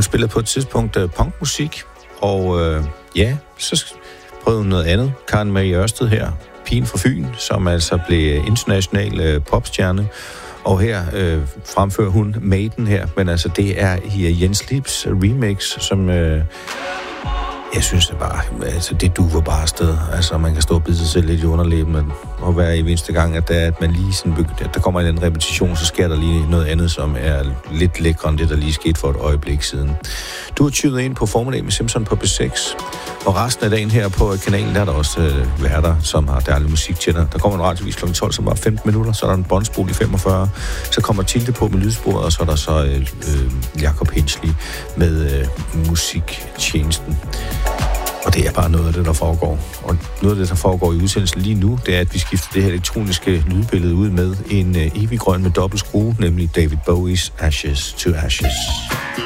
Hun spillede på et tidspunkt punkmusik, og så prøvede hun noget andet. Karen Marie Ørsted her, pigen fra Fyn, som altså blev international popstjerne. Og her fremfører hun Maiden her, men altså det er Jens Lips remix, som jeg synes det bare, altså det duver bare afsted. Altså man kan stå og bide sig selv lidt i underlæben, og hver eneste gang, at man lige sådan der kommer en repetition, så sker der lige noget andet, som er lidt lækre end det, der lige skete for et øjeblik siden. Du har tydet ind på Formiddag med Simpson på B6, og resten af dagen her på kanalen, der er der også værter, som har dejlig musik til dig. Der kommer en radiovis kl. 12, som var 15 minutter, så er der en båndspol i 45, så kommer Tilde på med lydsporet, og så er der så Jakob Hinsley med musiktjenesten. Og det er bare noget af det, der foregår. Og noget af det, der foregår i udsendelsen lige nu, det er, at vi skifter det her elektroniske lydbillede ud med en evig grøn med dobbelt skrue, nemlig David Bowie's Ashes to Ashes.